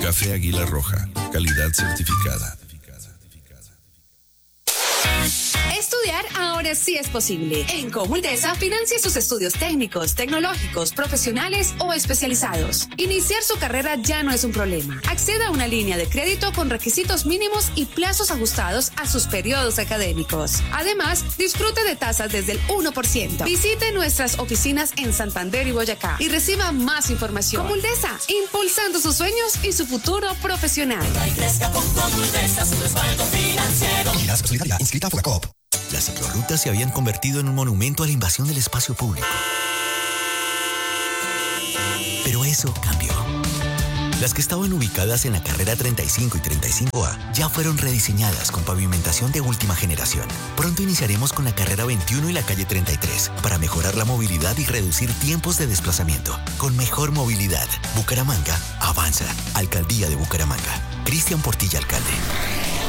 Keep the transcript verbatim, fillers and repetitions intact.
Café Águila Roja, calidad certificada. Estudiar ahora sí es posible. En Comuldesa financia sus estudios técnicos, tecnológicos, profesionales o especializados. Iniciar su carrera ya no es un problema. Acceda a una línea de crédito con requisitos mínimos y plazos ajustados a sus periodos académicos. Además, disfrute de tasas desde el uno por ciento. Visite nuestras oficinas en Santander y Boyacá y reciba más información. Comuldesa, impulsando sus sueños y su futuro profesional. Crezca con Comuldesa, su respaldo financiero. Y la solidaridad inscrita a Furacop. Las ciclorrutas se habían convertido en un monumento a la invasión del espacio público. Pero eso cambió. Las que estaban ubicadas en la carrera treinta y cinco y treinta y cinco A ya fueron rediseñadas con pavimentación de última generación. Pronto iniciaremos con la carrera veintiuno y la calle treinta y tres para mejorar la movilidad y reducir tiempos de desplazamiento. Con mejor movilidad, Bucaramanga avanza. Alcaldía de Bucaramanga. Cristian Portilla, alcalde.